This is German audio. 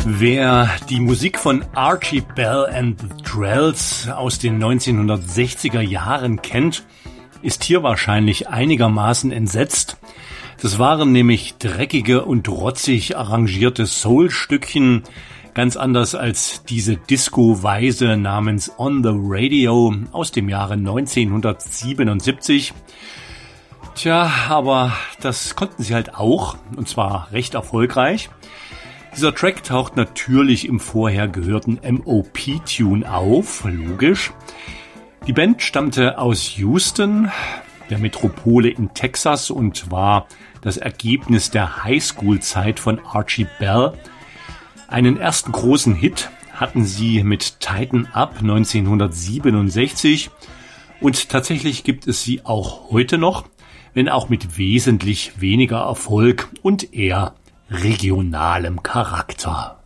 Wer die Musik von Archie Bell and the Drells aus den 1960er Jahren kennt, ist hier wahrscheinlich einigermaßen entsetzt. Das waren nämlich dreckige und rotzig arrangierte Soul-Stückchen, ganz anders als diese Disco-Weise namens On the Radio aus dem Jahre 1977. Tja, aber das konnten sie halt auch, und zwar recht erfolgreich. Dieser Track taucht natürlich im vorher gehörten MOP-Tune auf, logisch. Die Band stammte aus Houston, der Metropole in Texas, und war das Ergebnis der Highschool-Zeit von Archie Bell. Einen ersten großen Hit hatten sie mit Tighten Up 1967 und tatsächlich gibt es sie auch heute noch, wenn auch mit wesentlich weniger Erfolg und eher regionalem Charakter.